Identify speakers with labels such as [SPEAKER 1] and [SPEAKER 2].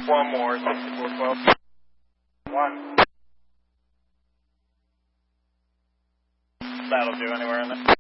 [SPEAKER 1] One more, 6412. One. That'll do anywhere in there.